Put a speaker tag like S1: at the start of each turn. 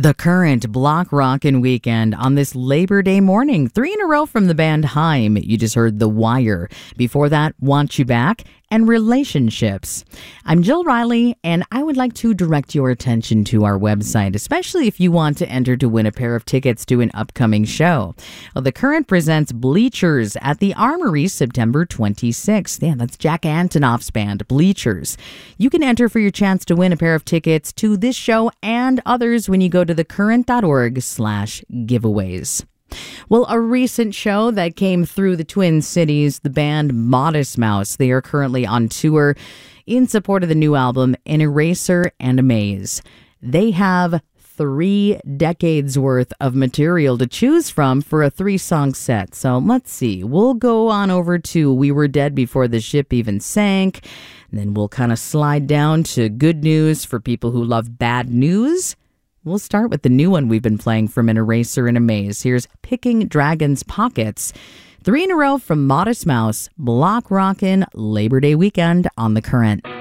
S1: The Current Block Rockin' Weekend on this Labor Day morning. 3 in a row from the band Haim. You just heard The Wire. Before that, Want You Back and Relationships. I'm Jill Riley, and I would like to direct your attention to our website, especially if you want to enter to win a pair of tickets to an upcoming show. Well, The Current presents Bleachers at the Armory September 26th. Yeah, that's Jack Antonoff's band, Bleachers. You can enter for your chance to win a pair of tickets to this show and others when you go to thecurrent.org/giveaways. Well, a recent show that came through the Twin Cities, the band Modest Mouse. They are currently on tour in support of the new album, An Eraser and a Maze. They have 3 decades worth of material to choose from for a 3-song set. So let's see. We'll go on over to We Were Dead Before the Ship Even Sank. And then we'll kind of slide down to good news for people who love bad news. We'll start with the new one we've been playing from An Eraser and a Maze. Here's Picking Dragon's Pockets. 3 in a row from Modest Mouse, Block Rockin' Labor Day weekend on The Current.